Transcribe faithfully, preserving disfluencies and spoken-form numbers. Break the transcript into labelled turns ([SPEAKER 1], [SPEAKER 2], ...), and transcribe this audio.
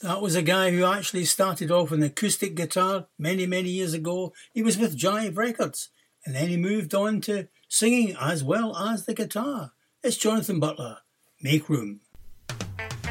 [SPEAKER 1] That was a guy who actually started off with an acoustic guitar many, many years ago. He was with Jive Records, and then he moved on to singing as well as the guitar. It's Jonathan Butler. Make room.